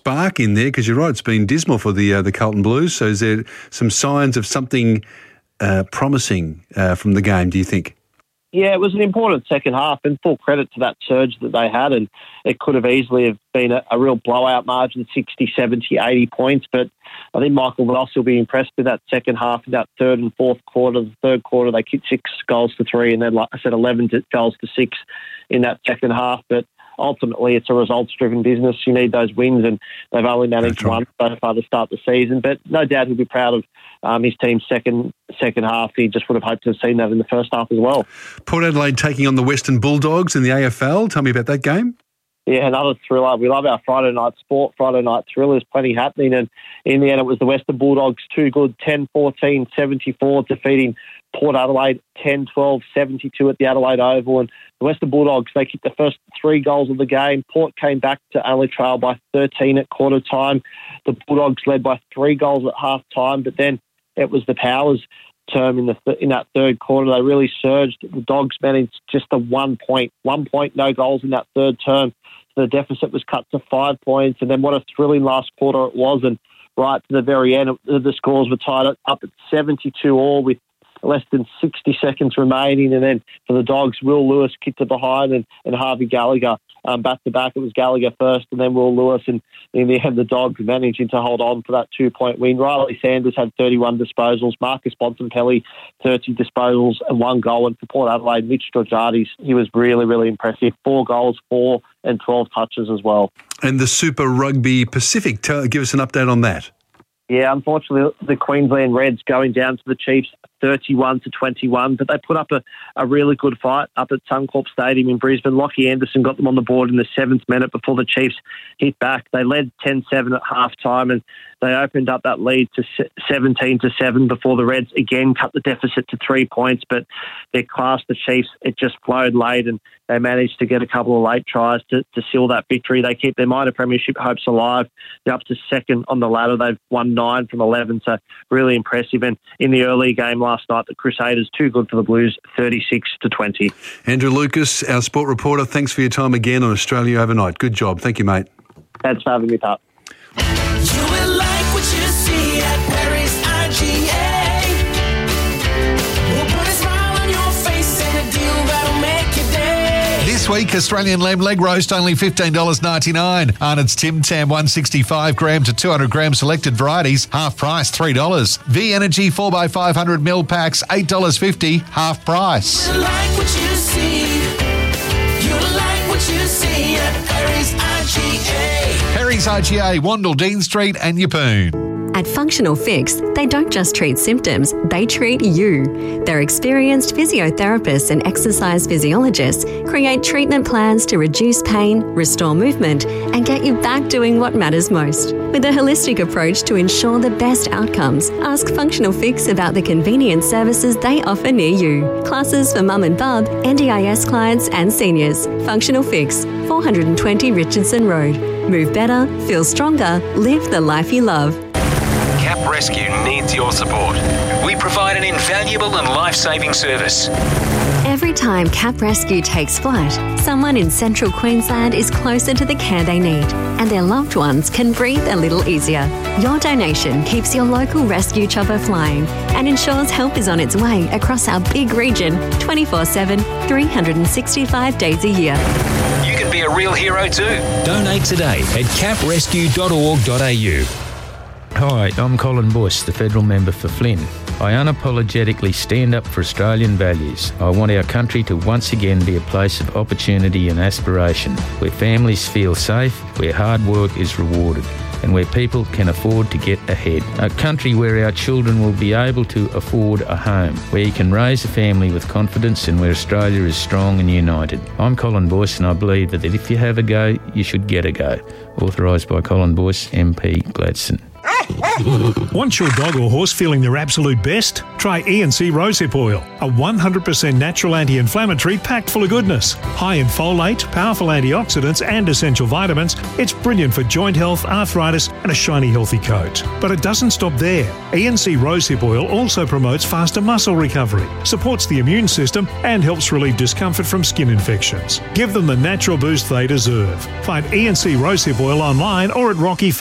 spark in there? Because you're right, it's been dismal for the Carlton Blues. So is there some signs of something promising from the game, do you think? Yeah, it was an important second half, and full credit to that surge that they had, and it could have easily have been a real blowout margin, 60, 70, 80 points, but I think Michael Voss will be impressed with that second half, in that third and fourth quarter. The third quarter, they kicked 6 goals to 3, and then, like I said, 11 goals to 6 in that second half, but ultimately it's a results-driven business. You need those wins, and they've only managed one so far to start the season, but no doubt he'll be proud of his team's second half. He just would have hoped to have seen that in the first half as well. Port Adelaide taking on the Western Bulldogs in the AFL. Tell me about that game. Yeah, another thriller. We love our Friday night sport, Friday night thrillers, plenty happening. And in the end, it was the Western Bulldogs, too good, 10-14, 74, defeating Port Adelaide 10-12, 72 at the Adelaide Oval. And the Western Bulldogs, they kicked the first 3 goals of the game. Port came back to only trail by 13 at quarter time. The Bulldogs led by 3 goals at half time, but then it was the Powers' term in that third quarter. They really surged. The Dogs managed just a 1 point, no goals in that third term. So the deficit was cut to 5 points, and then what a thrilling last quarter it was. And right to the very end, the scores were tied up at 72 all with less than 60 seconds remaining. And then for the Dogs, Will Lewis kicked it behind, and Harvey Gallagher back-to-back. It was Gallagher first and then Will Lewis, and in the end the Dogs managing to hold on for that 2-point win. Riley Sanders had 31 disposals, Marcus Bontempelli 30 disposals and 1 goal, and for Port Adelaide, Mitch Georgiades, he was really, really impressive. 4 goals, 4 and 12 touches as well. And the Super Rugby Pacific, give us an update on that. Yeah, unfortunately, the Queensland Reds going down to the Chiefs 31-21, but they put up a really good fight up at Suncorp Stadium in Brisbane. Lockie Anderson got them on the board in the 7th minute before the Chiefs hit back. They led 10-7 at half-time, and they opened up that lead to 17-7 before the Reds again cut the deficit to 3 points, but their class, the Chiefs, it just flowed late, and they managed to get a couple of late tries to seal that victory. They keep their minor premiership hopes alive. They're up to second on the ladder. They've won 9 from 11, so really impressive. And in the early game last night, the Crusaders, too good for the Blues, 36-20. Andrew Lucas, our sport reporter, thanks for your time again on Australia Overnight. Good job. Thank you, mate. Thanks for having me, Pat. You will like what you see at Perry's IGA. We'll put a smile on your face and a deal that'll make your day. This week, Australian lamb leg roast only $15.99. Arnott's Tim Tam 165 gram to 200 gram selected varieties, half price $3. V Energy 4x500ml packs $8.50, half price. You like what you see. You like what you see at Perry's IGA. Perry's IGA, Wandle, Dean Street and Yeppoon. At Functional Fix, they don't just treat symptoms, they treat you. Their experienced physiotherapists and exercise physiologists create treatment plans to reduce pain, restore movement, and get you back doing what matters most. With a holistic approach to ensure the best outcomes, ask Functional Fix about the convenient services they offer near you. Classes for mum and bub, NDIS clients and seniors. Functional Fix, 420 Richardson Road. Move better, feel stronger, live the life you love. Cap Rescue needs your support. We provide an invaluable and life-saving service. Every time Cap Rescue takes flight, someone in central Queensland is closer to the care they need, and their loved ones can breathe a little easier. Your donation keeps your local rescue chopper flying and ensures help is on its way across our big region 24/7, 365 days a year. You can be a real hero too. Donate today at caprescue.org.au. Hi, I'm Colin Bush, the federal member for Flynn. I unapologetically stand up for Australian values. I want our country to once again be a place of opportunity and aspiration, where families feel safe, where hard work is rewarded, and where people can afford to get ahead. A country where our children will be able to afford a home, where you can raise a family with confidence and where Australia is strong and united. I'm Colin Boyce, and I believe that if you have a go, you should get a go. Authorised by Colin Boyce, MP, Gladstone. Want your dog or horse feeling their absolute best? Try E&C Rosehip Oil, a 100% natural anti-inflammatory packed full of goodness. High in folate, powerful antioxidants and essential vitamins, it's brilliant for joint health, arthritis and a shiny healthy coat. But it doesn't stop there. E&C Rosehip Oil also promotes faster muscle recovery, supports the immune system and helps relieve discomfort from skin infections. Give them the natural boost they deserve. Find E&C Rosehip Oil online or at Rocky